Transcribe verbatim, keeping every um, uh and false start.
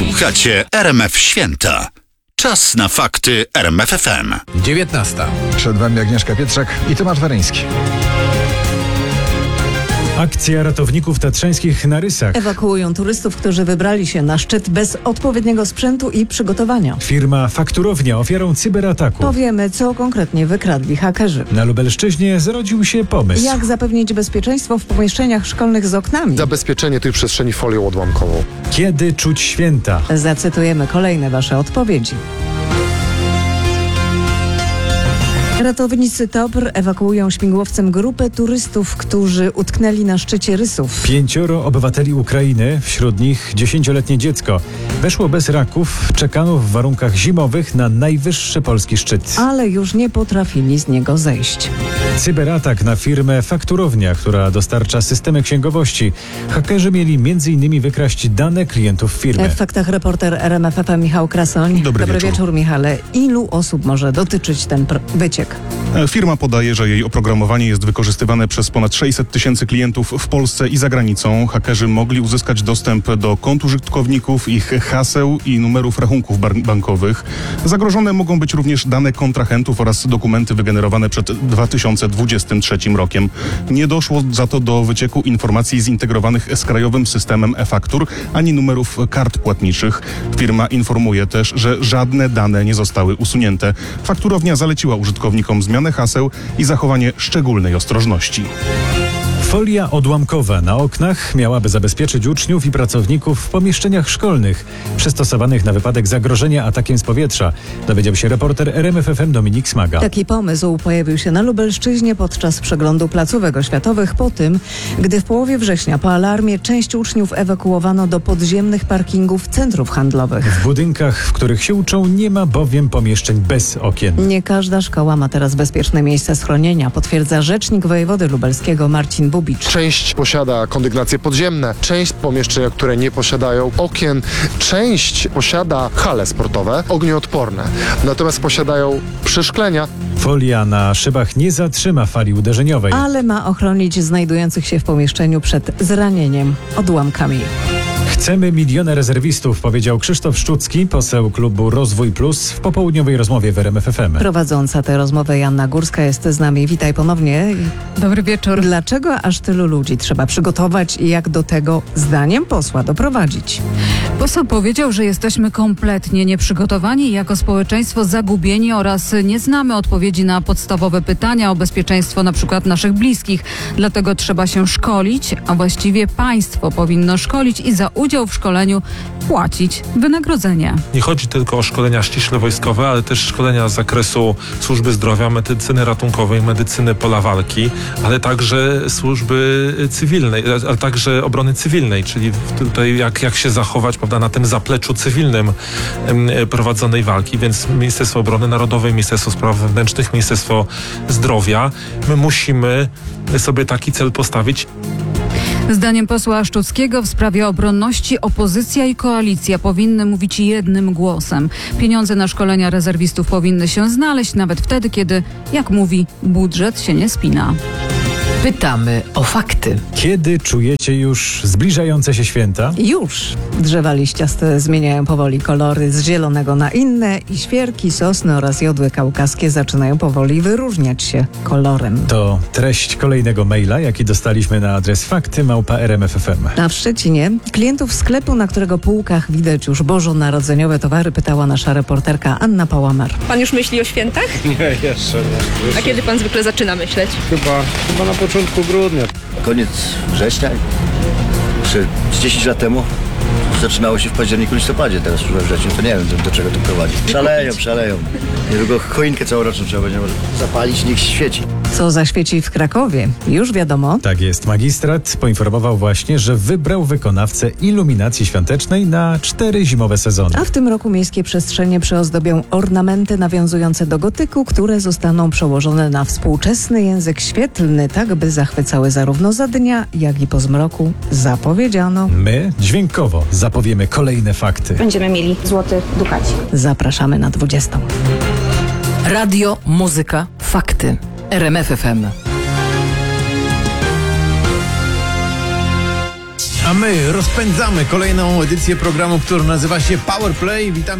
Słuchacie R M F Święta. Czas na fakty R M F F M. dziewiętnasta. Przed wami Agnieszka Pietrzak i Tomasz Waryński. Akcja ratowników tatrzańskich na Rysach. Ewakuują turystów, którzy wybrali się na szczyt bez odpowiedniego sprzętu i przygotowania. Firma Fakturownia ofiarą cyberataku. Powiemy, co konkretnie wykradli hakerzy. Na Lubelszczyźnie zrodził się pomysł. Jak zapewnić bezpieczeństwo w pomieszczeniach szkolnych z oknami? Zabezpieczenie tej przestrzeni folią odłamkową. Kiedy czuć święta? Zacytujemy kolejne wasze odpowiedzi. Ratownicy T O P R ewakuują śmigłowcem grupę turystów, którzy utknęli na szczycie Rysów. Pięcioro obywateli Ukrainy, wśród nich dziesięcioletnie dziecko, weszło bez raków, czekano w warunkach zimowych na najwyższy polski szczyt. Ale już nie potrafili z niego zejść. Cyberatak na firmę Fakturownia, która dostarcza systemy księgowości. Hakerzy mieli między innymi wykraść dane klientów firmy. W faktach reporter R M F F M Michał Krasoń. Dobry, Dobry wieczór. wieczór, Michale. Ilu osób może dotyczyć ten pr- wyciek? Firma podaje, że jej oprogramowanie jest wykorzystywane przez ponad sześćset tysięcy klientów w Polsce i za granicą. Hakerzy mogli uzyskać dostęp do kont użytkowników, ich haseł i numerów rachunków bar- bankowych. Zagrożone mogą być również dane kontrahentów oraz dokumenty wygenerowane przed dwa tysiące dwudziestym trzecim rokiem. Nie doszło za to do wycieku informacji zintegrowanych z krajowym systemem e-faktur ani numerów kart płatniczych. Firma informuje też, że żadne dane nie zostały usunięte. Fakturownia zaleciła użytkownikom zmianę haseł i zachowanie szczególnej ostrożności. Folia odłamkowa na oknach miałaby zabezpieczyć uczniów i pracowników w pomieszczeniach szkolnych przystosowanych na wypadek zagrożenia atakiem z powietrza. Dowiedział się reporter R M F F M Dominik Smaga. Taki pomysł pojawił się na Lubelszczyźnie podczas przeglądu placówek oświatowych po tym, gdy w połowie września po alarmie część uczniów ewakuowano do podziemnych parkingów centrów handlowych. W budynkach, w których się uczą, nie ma bowiem pomieszczeń bez okien. Nie każda szkoła ma teraz bezpieczne miejsce schronienia, potwierdza rzecznik wojewody lubelskiego Marcin Bubicz. Część posiada kondygnacje podziemne, część pomieszczeń, które nie posiadają okien, część posiada hale sportowe, ognioodporne, natomiast posiadają przeszklenia. Folia na szybach nie zatrzyma fali uderzeniowej. Ale ma ochronić znajdujących się w pomieszczeniu przed zranieniem odłamkami. Chcemy miliona rezerwistów, powiedział Krzysztof Szczucki, poseł klubu Rozwój Plus w popołudniowej rozmowie w R M F F M. Prowadząca tę rozmowę Joanna Górska jest z nami. Witaj ponownie. Dobry wieczór. Dlaczego aż tylu ludzi trzeba przygotować i jak do tego, zdaniem posła, doprowadzić? Poseł powiedział, że jesteśmy kompletnie nieprzygotowani i jako społeczeństwo zagubieni oraz nie znamy odpowiedzi na podstawowe pytania o bezpieczeństwo na przykład naszych bliskich. Dlatego trzeba się szkolić, a właściwie państwo powinno szkolić i za udział w szkoleniu płacić wynagrodzenie. Nie chodzi tylko o szkolenia ściśle wojskowe, ale też szkolenia z zakresu służby zdrowia, medycyny ratunkowej, medycyny pola walki, ale także służby cywilnej, ale także obrony cywilnej, czyli tutaj jak, jak się zachować, prawda, na tym zapleczu cywilnym em, prowadzonej walki, więc Ministerstwo Obrony Narodowej, Ministerstwo Spraw Wewnętrznych, Ministerstwo Zdrowia, my musimy sobie taki cel postawić. Zdaniem posła Szczuckiego w sprawie obronności opozycja i koalicja powinny mówić jednym głosem. Pieniądze na szkolenia rezerwistów powinny się znaleźć nawet wtedy, kiedy, jak mówi, budżet się nie spina. Pytamy o fakty. Kiedy czujecie już zbliżające się święta? Już. Drzewa liściaste zmieniają powoli kolory z zielonego na inne i świerki, sosny oraz jodły kaukaskie zaczynają powoli wyróżniać się kolorem. To treść kolejnego maila, jaki dostaliśmy na adres fakty małpa R M F F M. A w Szczecinie klientów sklepu, na którego półkach widać już bożonarodzeniowe towary, pytała nasza reporterka Anna Pałamar. Pan już myśli o świętach? Nie, jeszcze nie. A kiedy pan zwykle zaczyna myśleć? Chyba, chyba na początku grudnia. Koniec września, czy dziesięć lat temu zaczynało się w październiku, listopadzie, teraz już we wrześniu, to nie wiem do, do czego to prowadzi. Szaleją, szaleją. Niedługo choinkę całoroczną trzeba będzie może zapalić, niech świeci. Co zaświeci w Krakowie? Już wiadomo. Tak jest, magistrat poinformował właśnie, że wybrał wykonawcę iluminacji świątecznej na cztery zimowe sezony. A w tym roku miejskie przestrzenie przyozdobią ornamenty nawiązujące do gotyku, które zostaną przełożone na współczesny język świetlny, tak by zachwycały zarówno za dnia, jak i po zmroku. Zapowiedziano. My dźwiękowo zapowiemy kolejne fakty. Będziemy mieli złoty dukacik. Zapraszamy na dwudziestą. Radio, muzyka, fakty. R M F F M. A my rozpędzamy kolejną edycję programu, który nazywa się Power Play. Witamy